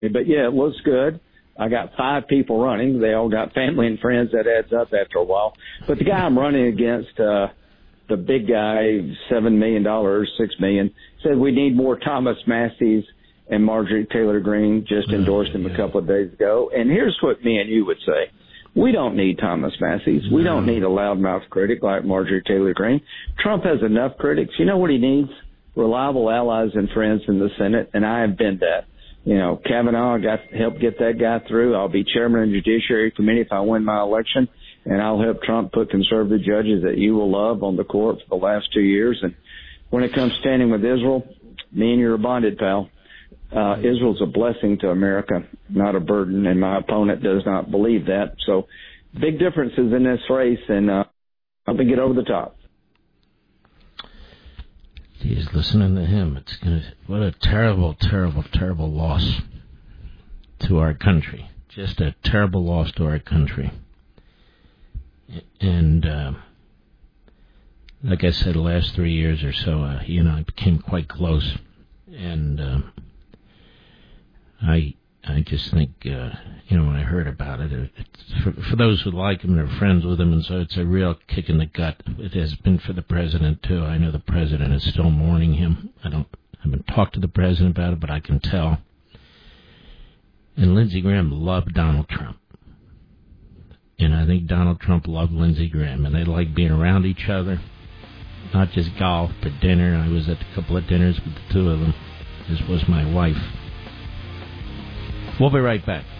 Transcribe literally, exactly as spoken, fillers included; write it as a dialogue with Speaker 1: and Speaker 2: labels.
Speaker 1: But, yeah, it looks good. I got five people running. They all got family and friends. That adds up after a while. But the guy I'm running against, uh, the big guy, seven million dollars, six million dollars, said we need more Thomas Massey's, and Marjorie Taylor Greene just endorsed him a couple of days ago. And here's what me and you would say. We don't need Thomas Massey's. We don't need a loudmouth critic like Marjorie Taylor Greene. Trump has enough critics. You know what he needs? Reliable allies and friends in the Senate, and I have been that. You know, Kavanaugh got helped get that guy through. I'll be chairman of the Judiciary Committee if I win my election, and I'll help Trump put conservative judges that you will love on the court for the last two years. And when it comes standing with Israel, me and you are bonded, pal. Uh, Israel's a blessing to America, not a burden, and my opponent does not believe that. So big differences in this race, and uh, I'll get over the top.
Speaker 2: He's listening to him. It's gonna, what a terrible, terrible, terrible loss to our country. Just a terrible loss to our country. And uh, like I said, the last three years or so, uh, he and I became quite close. And uh, I I just think, uh, you know, when I heard about it, it it's for, for those who like him, they're friends with him, and so it's a real kick in the gut. It has been for the president, too. I know the president is still mourning him. I don't I haven't talked to the president about it, but I can tell. And Lindsey Graham loved Donald Trump. And I think Donald Trump loved Lindsey Graham, and they liked being around each other, not just golf, but dinner. I was at a couple of dinners with the two of them, as was my wife. We'll be right back.